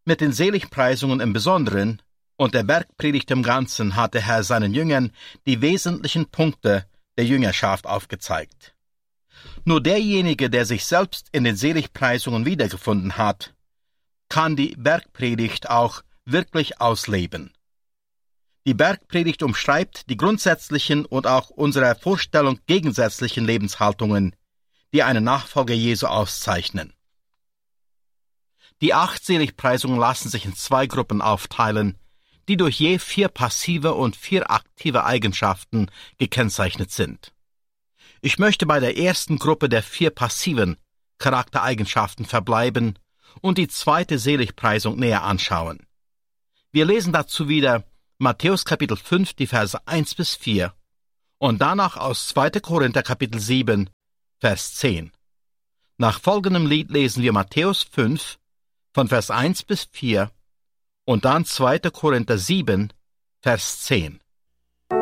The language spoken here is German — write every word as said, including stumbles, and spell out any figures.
Mit den Seligpreisungen im Besonderen und der Bergpredigt im Ganzen hat der Herr seinen Jüngern die wesentlichen Punkte der Jüngerschaft aufgezeigt. Nur derjenige, der sich selbst in den Seligpreisungen wiedergefunden hat, kann die Bergpredigt auch wirklich ausleben. Die Bergpredigt umschreibt die grundsätzlichen und auch unserer Vorstellung gegensätzlichen Lebenshaltungen, die einen Nachfolger Jesu auszeichnen. Die acht Seligpreisungen lassen sich in zwei Gruppen aufteilen, die durch je vier passive und vier aktive Eigenschaften gekennzeichnet sind. Ich möchte bei der ersten Gruppe der vier passiven Charaktereigenschaften verbleiben und die zweite Seligpreisung näher anschauen. Wir lesen dazu wieder Matthäus Kapitel fünf, die Verse eins bis vier und danach aus zweiter Korinther Kapitel sieben, Vers zehn. Nach folgendem Lied lesen wir Matthäus fünf, von Vers eins bis vier und dann zweiter Korinther sieben, Vers zehn.